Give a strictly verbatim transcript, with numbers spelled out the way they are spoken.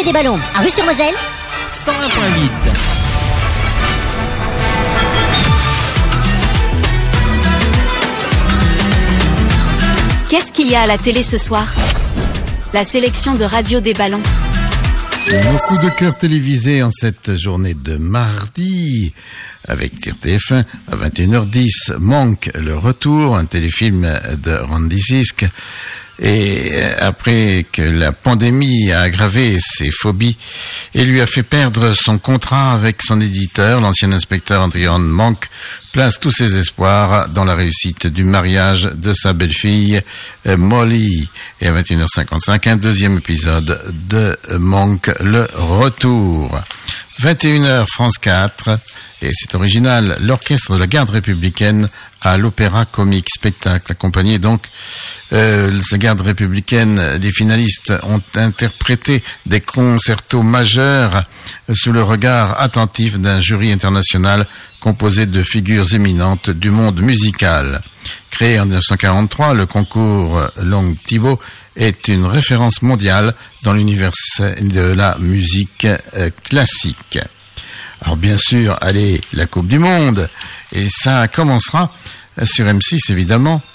Radio des Ballons, à Rue-sur-Moselle, cent un virgule huit. Qu'est-ce qu'il y a à la télé ce soir? La sélection de Radio des Ballons. Nos coups de cœur télévisés en cette journée de mardi avec T F un à vingt et une heures dix. Monk, le retour, un téléfilm de Randy Sisk. Et après que la pandémie a aggravé ses phobies et lui a fait perdre son contrat avec son éditeur, l'ancien inspecteur Adrian Monk place tous ses espoirs dans la réussite du mariage de sa belle-fille Molly. Et à vingt et une heures cinquante-cinq, un deuxième épisode de Monk, le retour. vingt et une heures, France quatre, et c'est original, l'orchestre de la garde républicaine à l'Opéra Comique, spectacle accompagné donc euh, la garde républicaine. Les finalistes ont interprété des concertos majeurs sous le regard attentif d'un jury international composé de figures éminentes du monde musical. Créé en dix-neuf cent quarante-trois, le concours Long Thibault est une référence mondiale dans l'univers de la musique euh, classique. Alors bien sûr, allez, la Coupe du Monde, et ça commencera sur M six évidemment